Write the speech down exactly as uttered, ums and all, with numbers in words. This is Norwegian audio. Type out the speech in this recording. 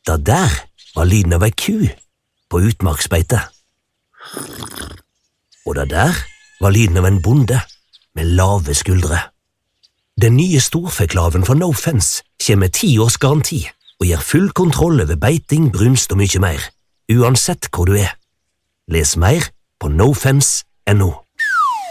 Det der var lyden av ei ku på utmarksbeite. Og det der var lyden av en bonde med lave skuldre. Den nye storfeklaven fra No Fence kommer med ti års garanti og gir full kontroll over beiting, brunst og mye mer, uansett hvor du er. Les mer på no fence punktum no.